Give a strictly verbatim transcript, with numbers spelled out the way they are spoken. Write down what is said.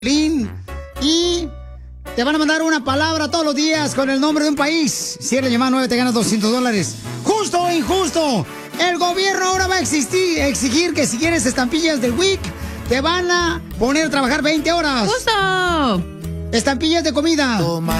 Y te van a mandar una palabra todos los días con el nombre de un país. Si eres llamada nueve, te ganas doscientos dólares. ¡Justo o injusto! El gobierno ahora va a existir, exigir que si quieres estampillas del W I C, te van a poner a trabajar veinte horas. ¡Justo! Estampillas de comida. Toma